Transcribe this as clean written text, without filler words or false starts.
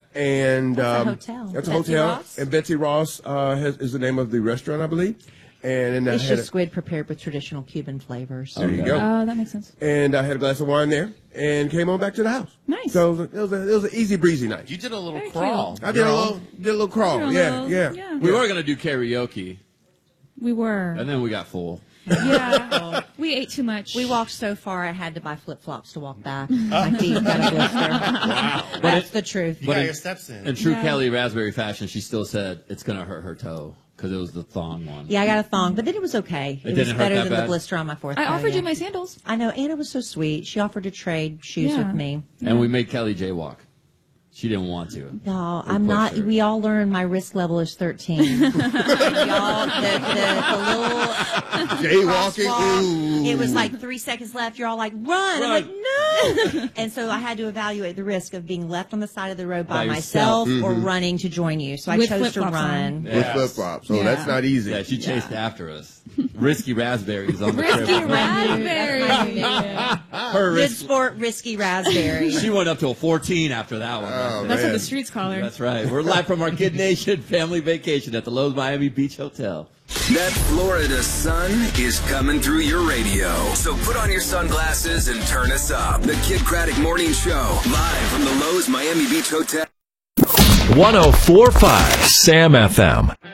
And that's a hotel. That's a Betsy hotel. Ross? And Betsy Ross is the name of the restaurant, I believe. And It's just squid prepared with traditional Cuban flavors. There you go. Oh, that makes sense. And I had a glass of wine there and came on back to the house. Nice. So it was an easy breezy night. You did a little Very crawl. cute. I did a little crawl. Yeah. We were going to do karaoke, We were. and then we got full. Yeah. We ate too much. We walked so far, I had to buy flip-flops to walk back. My feet got a blister. Wow. That's the truth. You got your steps in. In true Yeah. Kelly Raspberry fashion, she still said it's going to hurt her toe because it was the thong one. Yeah, I got a thong, but then it was okay. It was didn't hurt better that than the bad? blister on my fourth I toe, offered you yeah. my sandals. I know. Anna was so sweet. She offered to trade shoes Yeah. with me. And we made Kelly jaywalk. She didn't want to. No, We I'm pushed not. her. We all learned my risk level is 13. Y'all, the little Jaywalking. crosswalk, Ooh. it was like 3 seconds left. You're all like, run. I'm like, no. And so I had to evaluate the risk of being left on the side of the road by By yourself. myself or running to join you. So I With chose to flip-flops on. run. With Yes. flip-flops. So Yeah. that's not easy. Yeah, she chased after us. Risky raspberries on the Risky trip. raspberry. Her Good risk. sport, risky raspberry. She went up to a 14 after that one. Oh, That's what man. the streets call her. That's right. We're live from our Kid Nation family vacation at the Lowe's Miami Beach Hotel. That Florida sun is coming through your radio. So put on your sunglasses and turn us up. The Kid Craddock Morning Show, live from the Lowe's Miami Beach Hotel. 104.5 Sam FM.